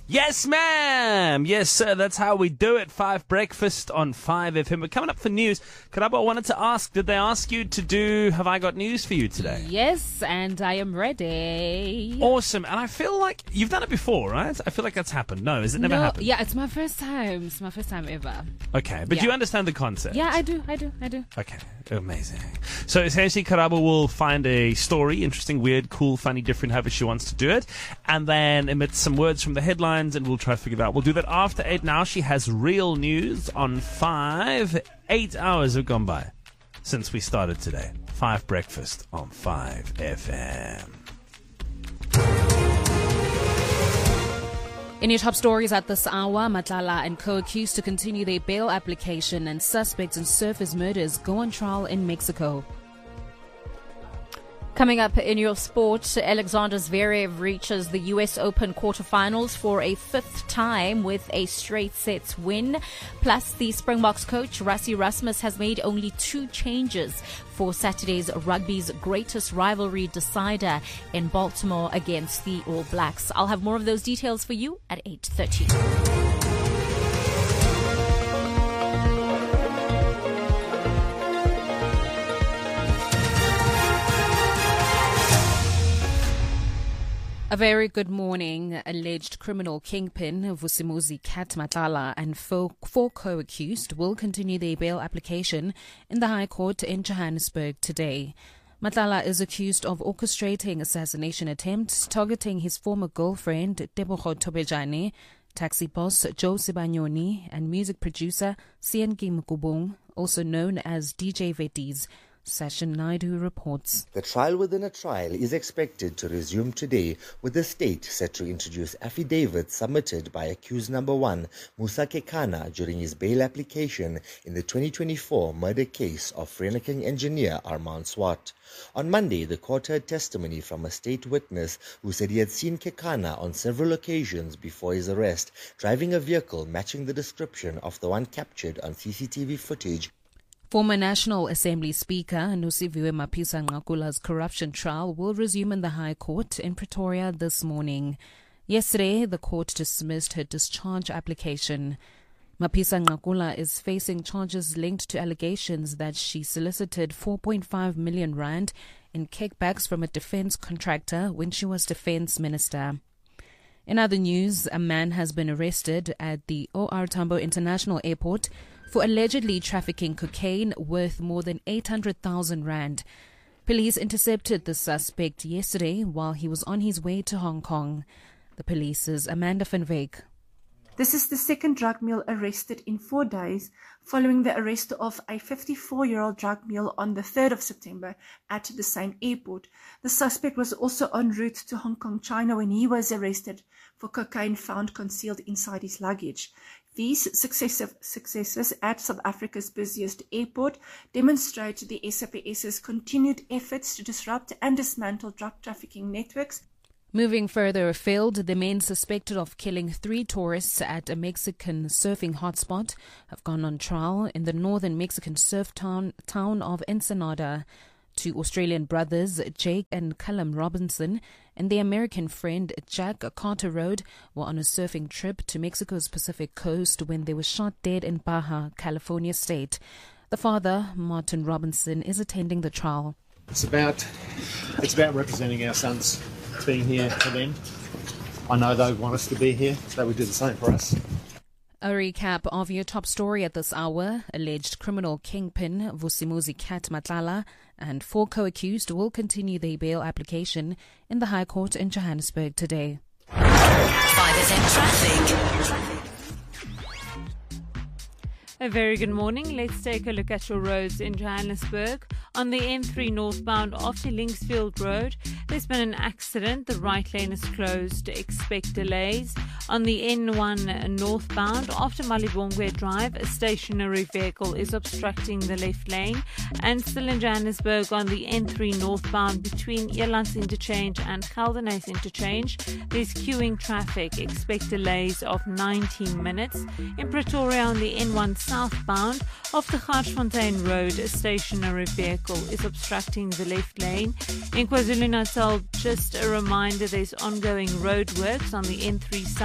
Yes, ma'am. Yes, sir. That's how we do it. 5 Breakfast on 5 FM. We're coming up for news. Karabo, I wanted to ask, did they ask you to do Have I Got News for you today? Yes, and I am ready. Awesome. And I feel like you've done it before, right? I feel like that's happened. No, has it never happened? Yeah, it's my first time. It's my first time ever. Okay, but you understand the concept? Yeah, I do. Okay, amazing. So essentially, Karabo will find a story, interesting, weird, cool, funny, different, however she wants to do it, and then emit some words from the headlines, and we'll try to figure it out. We'll do that after 8 now. She has real news on 5. 8 hours have gone by since we started today. 5 Breakfast on 5 FM. In your top stories at this hour, Matlala and co-accused to continue their bail application, and suspects in surface murders go on trial in Mexico. Coming up in your sport, Alexander Zverev reaches the US Open quarterfinals for a 5th time with a straight sets win. Plus, the Springboks coach Rassie Erasmus has made only 2 changes for Saturday's rugby's greatest rivalry decider in Baltimore against the All Blacks. I'll have more of those details for you at 8:30. A very good morning. Alleged criminal kingpin Vusimuzi Kat Matlala and 4 co-accused will continue their bail application in the High Court in Johannesburg today. Matlala is accused of orchestrating assassination attempts targeting his former girlfriend Tebogo Tobejane, taxi boss Joe Sibanyoni, and music producer Sienki Mukubung, also known as DJ Vetiz. Session Naidu reports. The trial within a trial is expected to resume today, with the state set to introduce affidavits submitted by accused number 1, Musa Kekana, during his bail application in the 2024 murder case of Vereniging engineer Armand Swart. On Monday, the court heard testimony from a state witness who said he had seen Kekana on several occasions before his arrest, driving a vehicle matching the description of the one captured on CCTV footage. Former National Assembly Speaker Nosiviwe Mapisa-Nqakula's corruption trial will resume in the High Court in Pretoria this morning. Yesterday, the court dismissed her discharge application. Mapisa-Nqakula is facing charges linked to allegations that she solicited 4.5 million rand in kickbacks from a defense contractor when she was defense minister. In other news, a man has been arrested at the OR Tambo International Airport for allegedly trafficking cocaine worth more than 800,000 rand. Police intercepted the suspect yesterday while he was on his way to Hong Kong. The police's Amanda van Wyk. This is the second drug mule arrested in 4 days, following the arrest of a 54-year-old drug mule on the 3rd of September at the same airport. The suspect was also en route to Hong Kong, China, when he was arrested for cocaine found concealed inside his luggage. These successive successes at South Africa's busiest airport demonstrate the SAPS's continued efforts to disrupt and dismantle drug trafficking networks. Moving further afield, the men suspected of killing 3 tourists at a Mexican surfing hotspot have gone on trial in the northern Mexican surf town of Ensenada. 2 Australian brothers, Jake and Callum Robinson, and their American friend Jack Carter Road were on a surfing trip to Mexico's Pacific coast when they were shot dead in Baja, California state. The father, Martin Robinson, is attending the trial. It's about representing our sons, being here for them. I know they want us to be here, so they would do the same for us. A recap of your top story at this hour. Alleged criminal kingpin Vusimuzi Kat Matlala and 4 co-accused will continue their bail application in the High Court in Johannesburg today. 5FM Traffic. A very good morning. Let's take a look at your roads in Johannesburg. On the N3 northbound after Linksfield Road, there's been an accident. The right lane is closed. Expect delays. On the N1 northbound after Malibongwe Drive, a stationary vehicle is obstructing the left lane. And still in Johannesburg on the N3 northbound between Elands Interchange and Geldenhuys Interchange, there's queuing traffic. Expect delays of 19 minutes. In Pretoria on the N1 southbound off the Garsfontein Road, a stationary vehicle is obstructing the left lane. In KwaZulu-Natal, just a reminder, there's ongoing roadworks on the N3 south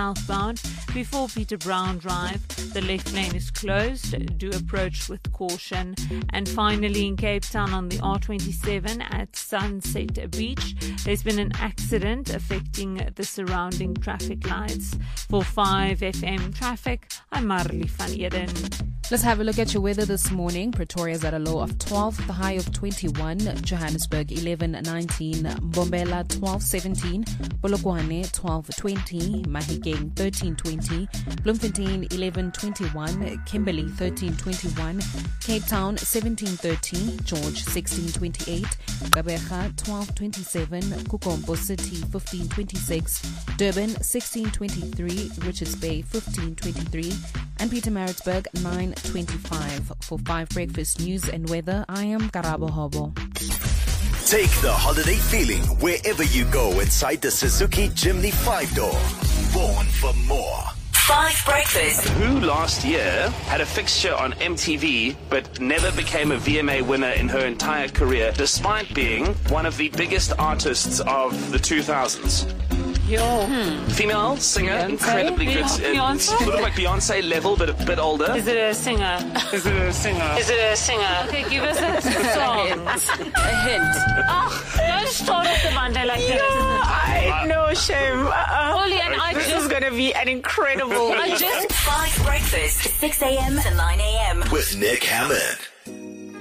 southbound before Peter Brown Drive. The left lane is closed. Do approach with caution. And finally, in Cape Town on the R27 at Sunset Beach, there's been an accident affecting the surrounding traffic lights. For 5FM Traffic, I'm Marley van Eden. Let's have a look at your weather this morning. Pretoria's at a low of 12, the high of 21. Johannesburg 11-19, Mbombela 12-17, Polokwane 12-20, Mahikeng 13-20, Bloemfontein 11-21, Kimberley 13-21, Cape Town 17-30, George 16-28, Gqeberha 12-27, Kukombo City 15-26, Durban 16-23, Richards Bay 15-23, and Pietermaritzburg 9-25. For 5 Breakfast News and Weather, I am Karabo Hobo. Take the holiday feeling wherever you go inside the Suzuki Jimny 5-door. Born for more. 5 Breakfast. Who last year had a fixture on MTV but never became a VMA winner in her entire career, despite being one of the biggest artists of the 2000s? Female singer, Beyonce? incredibly good. Beyonce? Sort of like Beyonce level, but a bit older. Is it a singer? Is it a singer? Is it a singer? Okay, give us a song. A hint. Oh, don't start off the Monday like that. No shame. Oli, and This is going to be an incredible. 5 Breakfast, 6 a.m. to 9 a.m. With Nick Hammond.